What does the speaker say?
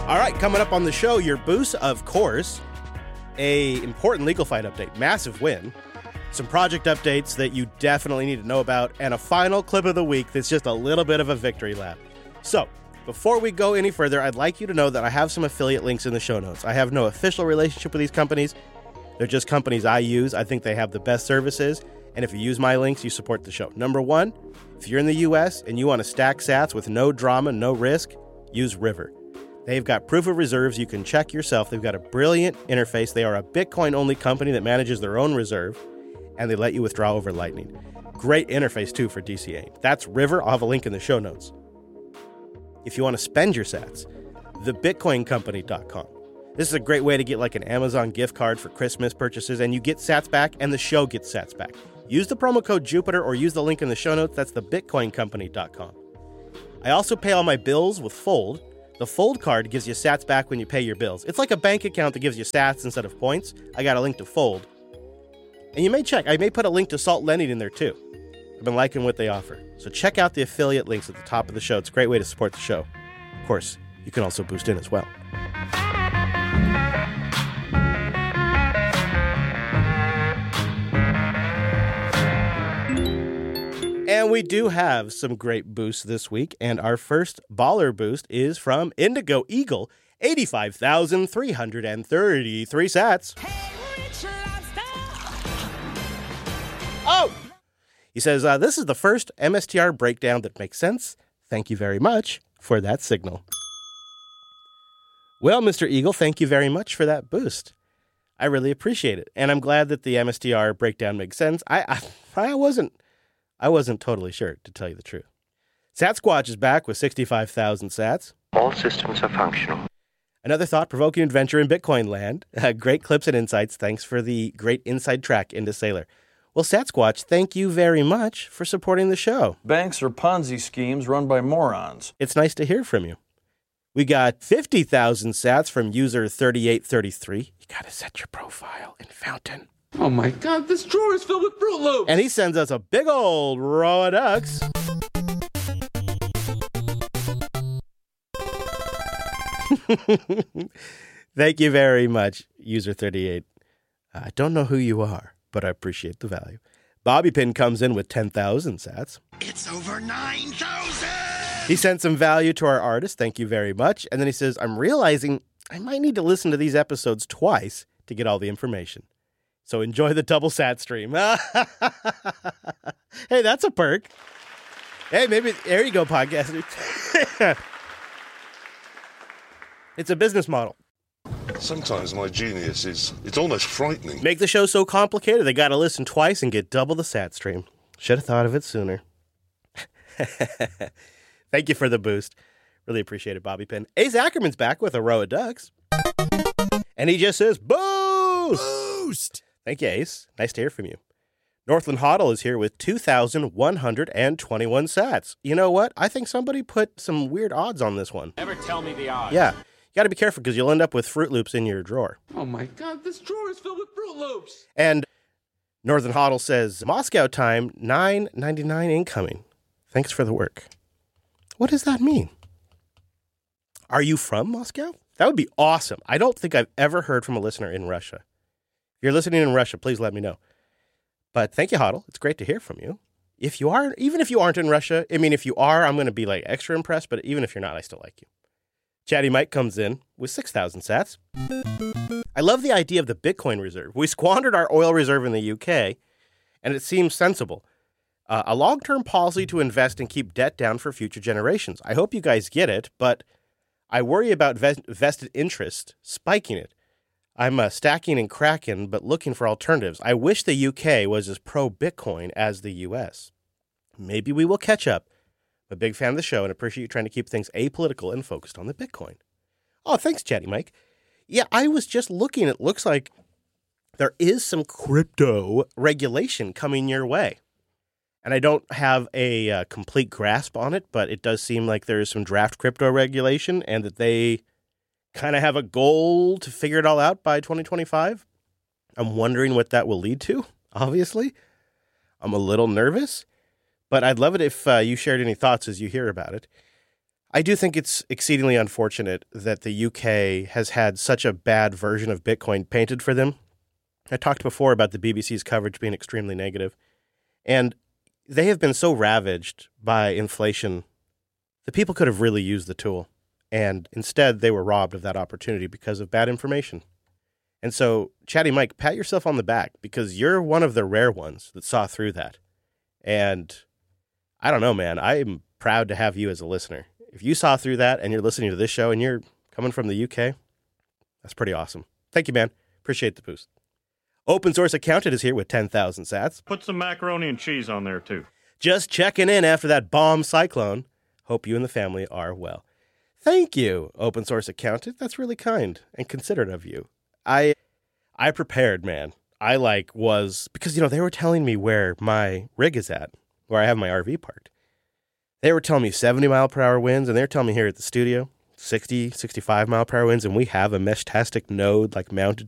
All right, coming up on the show, your boost, of course, a important legal fight update, massive win, some project updates that you definitely need to know about, and a final clip of the week that's just a little bit of a victory lap. So, before we go any further, I'd like you to know that I have some affiliate links in the show notes. I have no official relationship with these companies. They're just companies I use. I think they have the best services, and if you use my links, you support the show. Number one, if you're in the U.S. and you want to stack sats with no drama, no risk, use River. They've got proof of reserves you can check yourself. They've got a brilliant interface. They are a Bitcoin-only company that manages their own reserve, and they let you withdraw over Lightning. Great interface, too, for DCA. That's River. I'll have a link in the show notes. If you want to spend your sats, thebitcoincompany.com. This is a great way to get like an Amazon gift card for Christmas purchases, and you get sats back, and the show gets sats back. Use the promo code Jupiter or use the link in the show notes. That's thebitcoincompany.com. I also pay all my bills with Fold. The Fold card gives you sats back when you pay your bills. It's like a bank account that gives you sats instead of points. I got a link to Fold. And you may check. I may put a link to Salt Lending in there too. I've been liking what they offer. So check out the affiliate links at the top of the show. It's a great way to support the show. Of course, you can also boost in as well. And we do have some great boosts this week, and our first baller boost is from Indigo Eagle, 85,333 sats. Oh! He says, this is the first MSTR breakdown that makes sense. Thank you very much for that signal. Well, Mr. Eagle, thank you very much for that boost. I really appreciate it, and I'm glad that the MSTR breakdown makes sense. I wasn't totally sure, to tell you the truth. Satsquatch is back with 65,000 sats. All systems are functional. Another thought-provoking adventure in Bitcoin land. Great clips and insights. Thanks for the great inside track into Sailor. Well, Satsquatch, thank you very much for supporting the show. Banks are Ponzi schemes run by morons. It's nice to hear from you. We got 50,000 sats from user 3833. You gotta set your profile in Fountain. Oh my God, this drawer is filled with Fruit Loops! And he sends us a big old row of ducks. Thank you very much, user 38. I don't know who you are, but I appreciate the value. Bobby Pin comes in with 10,000 sats. It's over 9,000! He sent some value to our artist. Thank you very much. And then he says, I'm realizing I might need to listen to these episodes twice to get all the information. So enjoy the double sat stream. Hey, that's a perk. Hey, maybe, there you go, podcaster. It's a business model. Sometimes my genius it's almost frightening. Make the show so complicated, they got to listen twice and get double the sat stream. Should have thought of it sooner. Thank you for the boost. Really appreciate it, Bobby Pin. Ace Ackerman's back with a row of ducks. And he just says, boost! Boost! Thank you, Ace. Nice to hear from you. Northland Hoddle is here with 2,121 sats. You know what? I think somebody put some weird odds on this one. Never tell me the odds. Yeah. You got to be careful because you'll end up with Fruit Loops in your drawer. Oh my God, this drawer is filled with Fruit Loops! And Northern Hoddle says, Moscow time, $9.99 incoming. Thanks for the work. What does that mean? Are you from Moscow? That would be awesome. I don't think I've ever heard from a listener in Russia. If you're listening in Russia, please let me know. But thank you, Hoddle. It's great to hear from you. If you are, even if you aren't in Russia, I mean, if you are, I'm going to be like extra impressed. But even if you're not, I still like you. Chatty Mike comes in with 6,000 sats. I love the idea of the Bitcoin reserve. We squandered our oil reserve in the UK, and it seems sensible. A long-term policy to invest and keep debt down for future generations. I hope you guys get it, but I worry about vested interest spiking it. I'm stacking and cracking, but looking for alternatives. I wish the UK was as pro-Bitcoin as the US. Maybe we will catch up. I'm a big fan of the show and appreciate you trying to keep things apolitical and focused on the Bitcoin. Oh, thanks, Chatty Mike. Yeah, I was just looking. It looks like there is some crypto regulation coming your way. And I don't have a complete grasp on it, but it does seem like there is some draft crypto regulation and that they kind of have a goal to figure it all out by 2025. I'm wondering what that will lead to, obviously. I'm a little nervous, but I'd love it if you shared any thoughts as you hear about it. I do think it's exceedingly unfortunate that the UK has had such a bad version of Bitcoin painted for them. I talked before about the BBC's coverage being extremely negative, and they have been so ravaged by inflation that people could have really used the tool, and instead they were robbed of that opportunity because of bad information. And so, Chatty Mike, pat yourself on the back because you're one of the rare ones that saw through that. And I don't know, man, I'm proud to have you as a listener. If you saw through that and you're listening to this show and you're coming from the UK, that's pretty awesome. Thank you, man. Appreciate the boost. Open Source Accountant is here with 10,000 sats. Put some macaroni and cheese on there, too. Just checking in after that bomb cyclone. Hope you and the family are well. Thank you, Open Source Accountant. That's really kind and considerate of you. I prepared, man. I was, because, they were telling me where my rig is at, where I have my RV parked. They were telling me 70-mile-per-hour winds, and they're telling me here at the studio, 60, 65-mile-per-hour winds, and we have a Meshtastic node, mounted